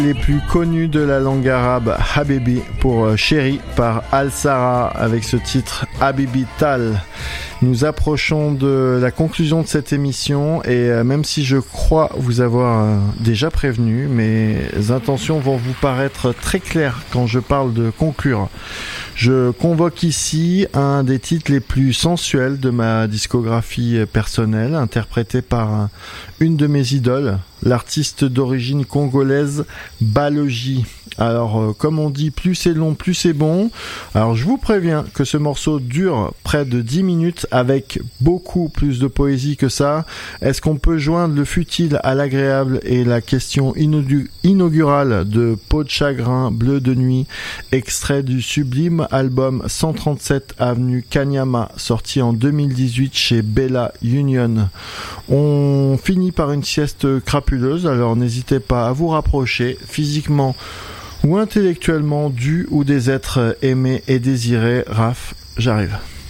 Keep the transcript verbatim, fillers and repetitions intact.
Les plus connus de la langue arabe, Habibi pour euh, Chéri par Al-Sara avec ce titre Habibi Tal. Nous approchons de la conclusion de cette émission et euh, même si je crois vous avoir euh, déjà prévenu, mes intentions vont vous paraître très claires quand je parle de conclure. Je convoque ici un des titres les plus sensuels de ma discographie personnelle, interprété par une de mes idoles, l'artiste d'origine congolaise Balogi. Alors, euh, comme on dit, plus c'est long, plus c'est bon. Alors, je vous préviens que ce morceau dure près de dix minutes avec beaucoup plus de poésie que ça. Est-ce qu'on peut joindre le futile à l'agréable et la question inaugu- inaugurale de Peau de chagrin, bleu de nuit, extrait du sublime album cent trente-sept avenue Kanyama, sorti en deux mille dix-huit chez Bella Union. On finit par une sieste crapuleuse, alors n'hésitez pas à vous rapprocher physiquement ou intellectuellement du ou des êtres aimés et désirés. Raph, j'arrive.